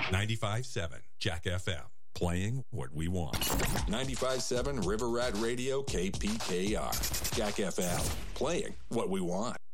95.7 Jack FM. Playing what we want. 95.7 River Rat Radio KPKR. Jack FM. Playing what we want.